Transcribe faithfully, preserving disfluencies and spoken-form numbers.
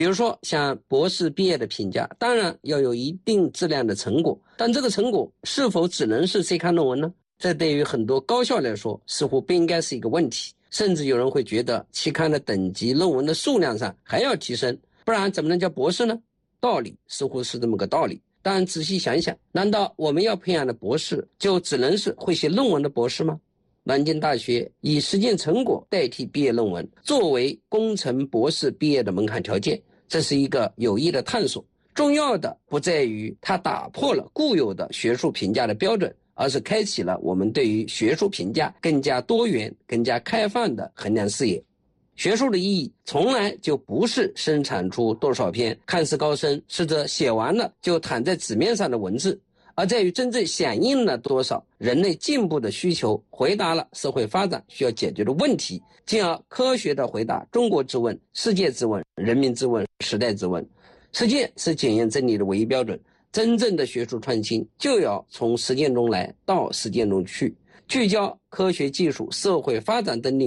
比如说像博士毕业的评价，当然要有一定质量的成果，但这个成果是否只能是期刊论文呢？这对于很多高校来说似乎不应该是一个问题，甚至有人会觉得期刊的等级论文的数量上还要提升，不然怎么能叫博士呢？道理似乎是这么个道理，但仔细想想，难道我们要培养的博士就只能是会写论文的博士吗？南京大学以实践成果代替毕业论文作为工程博士毕业的门槛条件，这是一个有益的探索。重要的不在于它打破了固有的学术评价的标准，而是开启了我们对于学术评价更加多元、更加开放的衡量视野。学术的意义从来就不是生产出多少篇看似高深，实则写完了就躺在纸面上的文字，而在于真正响应了多少人类进步的需求，回答了社会发展需要解决的问题，进而科学地回答中国之问、世界之问、人民之问、时代之问。实践是检验真理的唯一标准，真正的学术创新就要从实践中来到实践中去，聚焦科学技术、社会发展等领域